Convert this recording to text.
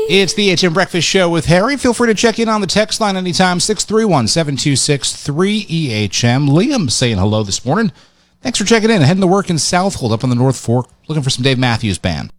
It's the HM Breakfast Show with Harry. Feel free to check in on the text line anytime, 631-726-3EHM. Liam saying hello this morning. Thanks for checking in. Heading to work in Southold up on the North Fork, looking for some Dave Matthews Band.